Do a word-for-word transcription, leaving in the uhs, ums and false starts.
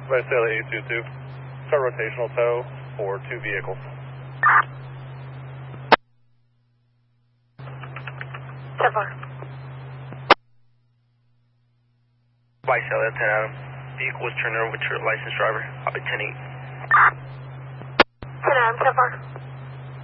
Visalia eight two two. Start rotational tow for two vehicles. ten four. Visalia ten Adam. Vehicle was turned over with your licensed driver. I'll be ten eight. ten Adam, ten four.